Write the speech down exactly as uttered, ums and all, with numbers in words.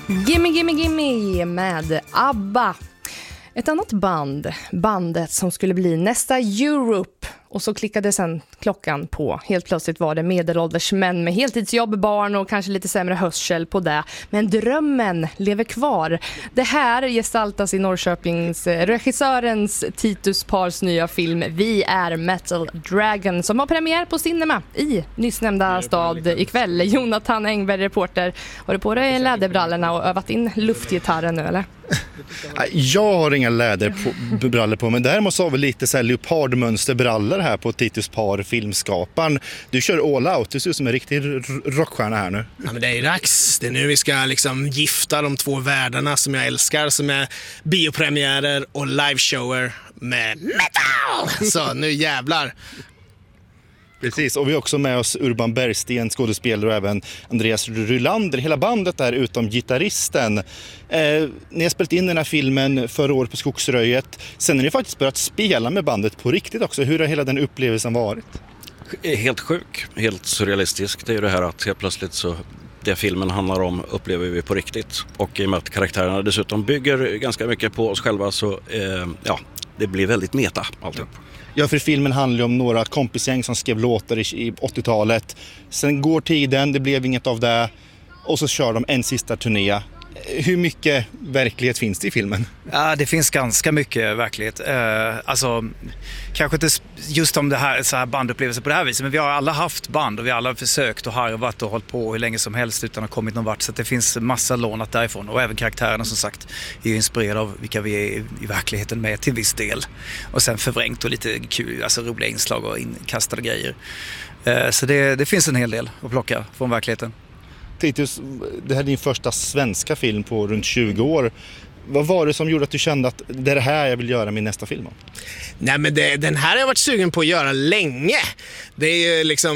Gimme, gimme, gimme med ABBA. Ett annat band, bandet som skulle bli nästa Europe. Och så klickade sen klockan på. Helt plötsligt var det medelålders män med heltidsjobb, barn och kanske lite sämre hörsel på det. Men drömmen lever kvar. Det här gestaltas i Norrköpings regissörens Titus Pars nya film Vi är Metal Dragon som har premiär på cinema i nyssnämnda stad ikväll. Jonathan Engberg, reporter. Har du på dig läderbrallorna och övat in luftgitarren nu eller? Jag har inga läderbrallor på, men däremot så har vi lite så här leopardmönsterbrallor här på Titus Par, filmskaparen. Du kör all out, du ser ut som en riktig rockstjärna här nu. Ja, men det är dags. Det är nu vi ska liksom gifta de två världarna som jag älskar, som är biopremiärer och liveshower med metal. Så nu jävlar. Precis, och vi har också med oss Urban Bergsten, skådespelare, och även Andreas Rylander. Hela bandet där utom gitarristen. Eh, ni har spelat in den här filmen förra året på Skogsröjet. Sen har ni faktiskt börjat spela med bandet på riktigt också. Hur har hela den upplevelsen varit? Helt sjuk, helt surrealistisk. Det är ju det här att helt plötsligt så det filmen handlar om upplever vi på riktigt. Och i och med att karaktärerna dessutom bygger ganska mycket på oss själva så eh, ja, det blir väldigt meta alltihop. Ja, för filmen handlar om några kompisgäng som skrev låtar i åttiotalet. Sen går tiden, det blev inget av det. Och så kör de en sista turné. Hur mycket verklighet finns det i filmen? Ja, det finns ganska mycket verklighet. Eh, alltså, kanske inte just om det här, så här bandupplevelser på det här viset, men vi har alla haft band och vi har alla försökt och harvat och hållit på hur länge som helst utan att ha kommit någon vart. Så att det finns massa lånat därifrån. Och även karaktärerna som sagt är ju inspirerade av vilka vi är i verkligheten med till viss del. Och sen förvrängt och lite kul, alltså roliga inslag och inkastade grejer. Eh, så det, det finns en hel del att plocka från verkligheten. Titus, det här är din första svenska film på runt tjugo år. Vad var det som gjorde att du kände att det är det här jag vill göra min nästa film om? Nej, men det, den här har jag varit sugen på att göra länge. Det är ju liksom